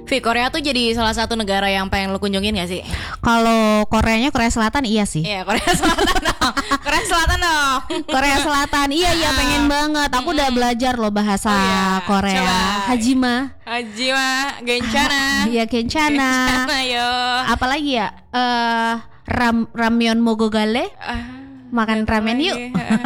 Vi, Korea tuh jadi salah satu negara yang pengen lu kunjungin gak sih? Kalau Koreanya Korea Selatan iya sih. Iya, Korea Selatan dong. Korea Selatan dong. Korea Selatan iya pengen banget. Aku udah belajar loh bahasa Korea. Coba. Hajima. Hajima, Gencana. Iya Kencana. Gencana yo. Apalagi ya? Ramyeon Mogogale. Makan ramen yuk.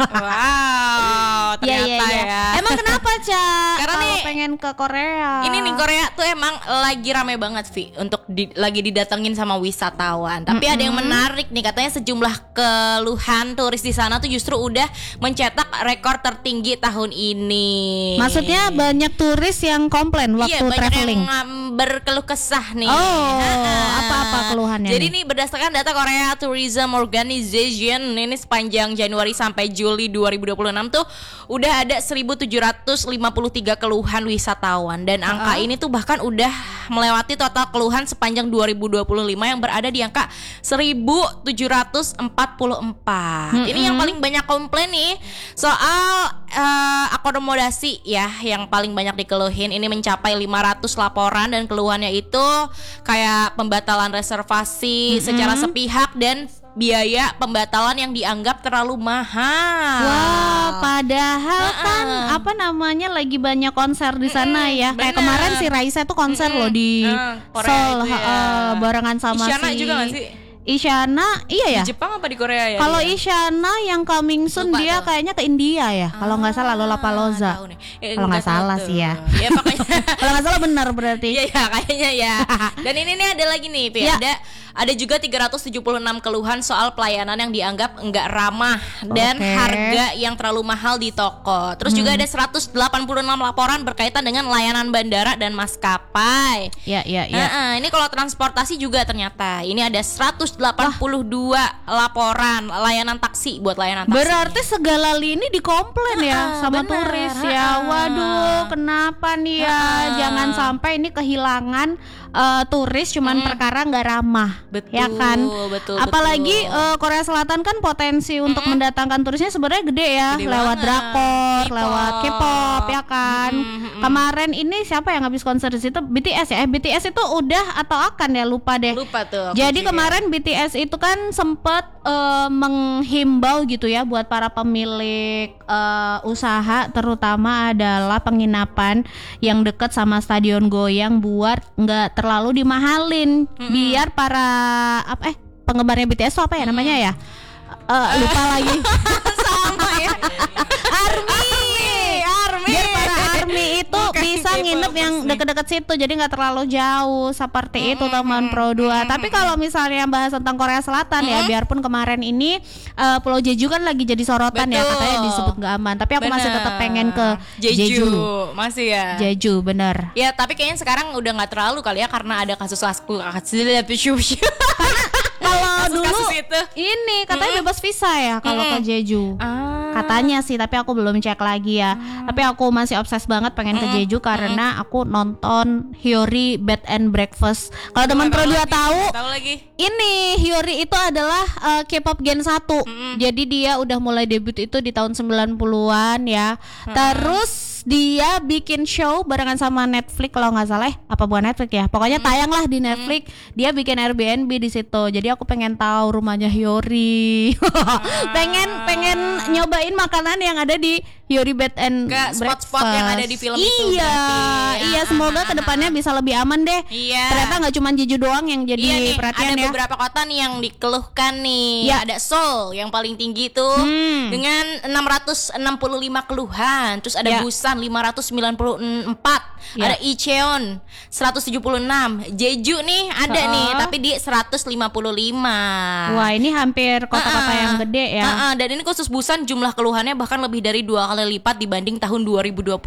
Wow, ternyata ya. Emang kenapa, Ca? Karena kalau nih pengen ke Korea. Ini nih Korea tuh emang lagi rame banget Vi untuk lagi didatengin sama wisatawan. Tapi ada yang menarik nih, katanya sejumlah keluhan turis di sana tuh justru udah mencetak rekor tertinggi tahun ini. Maksudnya banyak turis yang komplain waktu banyak traveling. yang berkeluh kesah nih. Apa-apa keluhannya? Jadi nih? nih berdasarkan data Korea Tourism Organization ini sepanjang Januari sampai Juli 2026 tuh udah ada 1.753 keluhan wisatawan dan angka ini tuh bahkan udah melewati total keluhan sepanjang 2025 yang berada di angka 1.744. Ini yang paling banyak komplain nih soal akomodasi ya, yang paling banyak dikeluhin ini mencapai 500 laporan dan keluhannya itu kayak pembatalan reservasi secara sepihak dan biaya pembatalan yang dianggap terlalu mahal. Wah, padahal kan apa namanya lagi banyak konser di sana ya. Kayak kemarin si Raisa tuh konser loh di Seoul barengan sama Isyana si juga gak sih? Isyana, iya ya. Di Jepang apa di Korea ya? Kalau Isyana yang coming soon lupa dia tuh. kayaknya ke India ya. Kalau nggak salah Lollapalooza. Kalau nggak salah sih ya. Ya pokoknya Kalau nggak salah benar berarti. Iya ya kayaknya ya. Dan ini nih ada lagi nih, Pi. Ada juga 376 keluhan soal pelayanan yang dianggap enggak ramah dan harga yang terlalu mahal di toko. Terus juga ada 186 laporan berkaitan dengan layanan bandara dan maskapai. Iya. Ini kalau transportasi juga ternyata ini ada 182 laporan layanan taksi buat layanan taksi. Berarti segala lini dikomplain ya sama turis ya. Waduh, kenapa nih ya? Jangan sampai ini kehilangan turis cuman perkara nggak ramah. Betul, ya kan? betul. Apalagi Korea Selatan kan potensi untuk mendatangkan turisnya sebenarnya gede ya, Gede lewat banget. drakor, K-pop. lewat K-pop ya kan. Kemarin ini siapa yang habis konser di situ? BTS ya. BTS itu udah atau akan ya, lupa deh. Lupa tuh. Jadi kemarin BTS itu kan sempat menghimbau gitu ya buat para pemilik usaha, terutama adalah penginapan yang dekat sama stadion goyang buat nggak terlalu dimahalin, biar para penggemarnya BTS itu apa ya namanya ya? Lupa lagi. sama ya. Army. Biar para Army itu bisa nginep yang deket-deket situ, jadi nggak terlalu jauh seperti itu teman Pro 2. Tapi kalau misalnya bahas tentang Korea Selatan ya, biarpun kemarin ini Pulau Jeju kan lagi jadi sorotan ya, katanya disebut nggak aman. Tapi aku masih tetap pengen ke Jeju. Masih ya. Jeju bener. Ya tapi kayaknya sekarang udah nggak terlalu kali ya karena ada kasus Kalau dulu itu. ini katanya bebas visa ya kalau ke Jeju. Katanya sih, tapi aku belum cek lagi ya. Tapi aku masih obses banget pengen ke Jeju karena aku nonton Hyori Bed and Breakfast. Kalau teman Pro 2 tahu lagi. ini Hyori itu adalah K-pop Gen 1. Jadi dia udah mulai debut itu di tahun 90-an ya. Terus dia bikin show barengan sama Netflix kalau nggak salah, apa bukan Netflix ya, pokoknya tayang lah di Netflix. Dia bikin Airbnb di situ, jadi aku pengen tahu rumahnya Hyori. pengen nyobain makanan yang ada di Hyori Bed and Ke Breakfast. spot-spot yang ada di film itu berarti. Iya, semoga kedepannya bisa lebih aman deh. Iya. Ternyata nggak cuma Jeju doang yang jadi Iya nih, perhatian ada ya. beberapa kota nih yang dikeluhkan nih. Ya. Ada Seoul yang paling tinggi tuh dengan 665 keluhan. Terus ada Busan 594. Ada Incheon 176. Jeju nih ada nih tapi di 155. Wah, ini hampir kota-kota yang gede ya. Dan ini khusus Busan jumlah keluhannya bahkan lebih dari 2 kali lipat dibanding tahun 2020.